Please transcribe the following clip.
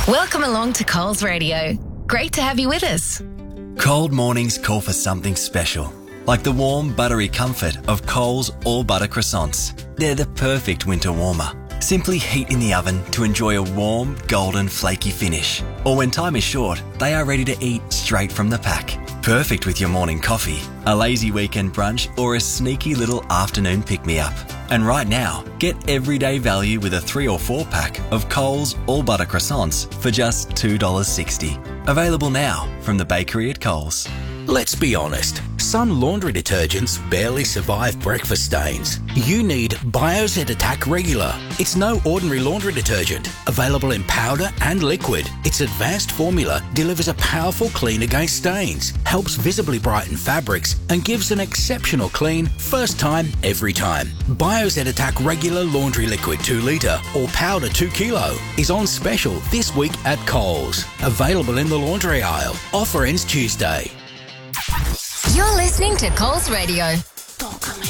Welcome along to Coles Radio. Great to have you with us. Cold mornings call for something special, like the warm, buttery comfort of Coles All Butter Croissants. They're the perfect winter warmer. Simply heat in the oven to enjoy a warm, golden, flaky finish. Or when time is short, they are ready to eat straight from the pack. Perfect with your morning coffee, a lazy weekend brunch, or a sneaky little afternoon pick-me-up. And right now, get everyday value with a 3 or 4 pack of Coles All Butter Croissants for just $2.60. Available now from the bakery at Coles. Let's be honest, some laundry detergents barely survive breakfast stains. You need Biozed Attack Regular. It's no ordinary laundry detergent. Available in powder and liquid, its advanced formula delivers a powerful clean against stains, helps visibly brighten fabrics, and gives an exceptional clean first time, every time. Biozed Attack Regular Laundry Liquid 2 litre or Powder 2 kilo is on special this week at Coles. Available in the laundry aisle. Offer ends Tuesday. You're listening to Coles Radio. Don't come here.